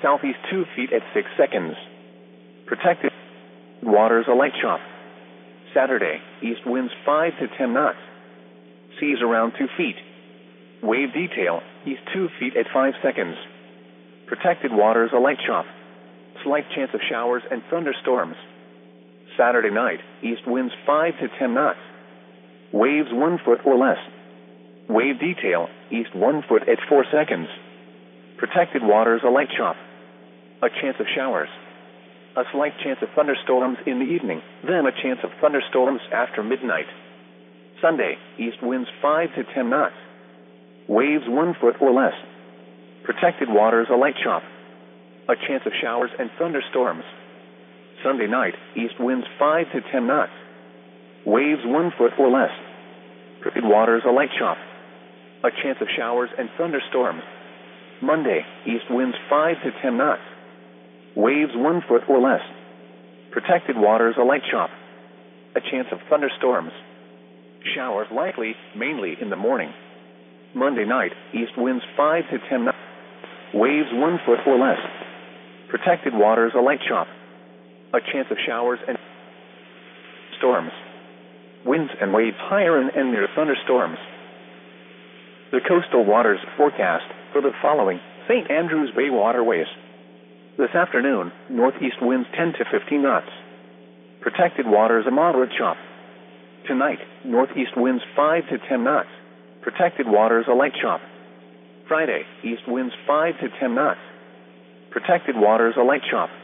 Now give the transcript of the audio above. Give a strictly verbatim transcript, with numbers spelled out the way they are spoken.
Southeast two feet at six seconds. Protected waters a light chop. Saturday, east winds five to ten knots. Seas around two feet. Wave detail, east two feet at five seconds. Protected waters a light chop. Slight chance of showers and thunderstorms. Saturday night, east winds five to ten knots. Waves one foot or less. Wave detail, east one foot at four seconds. Protected waters a light chop. A chance of showers. A slight chance of thunderstorms in the evening, then a chance of thunderstorms after midnight. Sunday, east winds five to ten knots. Waves one foot or less. Protected waters a light chop. A chance of showers and thunderstorms. Sunday night, east winds five to ten knots. Waves one foot or less. Protected waters a light chop. A chance of showers and thunderstorms. Monday, east winds five to ten knots. Waves one foot or less. Protected waters a light chop. A chance of thunderstorms. Showers likely, mainly in the morning. Monday night, east winds five to ten knots. Waves one foot or less. Protected waters a light chop. A chance of showers and storms. Winds and waves higher and, and near thunderstorms. The coastal waters forecast for the following Saint Andrews Bay waterways. This afternoon, northeast winds ten to fifteen knots. Protected waters a moderate chop. Tonight, northeast winds five to ten knots. Protected waters a light chop. Friday, east winds five to ten knots. Protected waters a light chop.